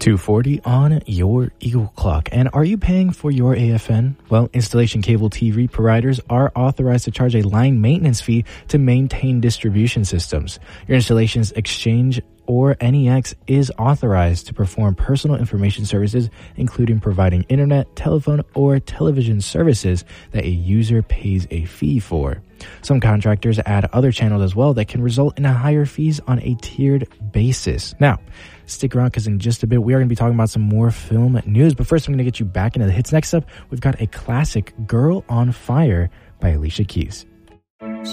240 on your Eagle Clock. And are you paying for your AFN? Well, installation cable TV providers are authorized to charge a line maintenance fee to maintain distribution systems. Your installation's exchange or NEX is authorized to perform personal information services, including providing internet, telephone, or television services that a user pays a fee for. Some contractors add other channels as well that can result in higher fees on a tiered basis. Now, stick around because in just a bit, we are going to be talking about some more film news. But first, I'm going to get you back into the hits. Next up, we've got a classic, Girl on Fire by Alicia Keys.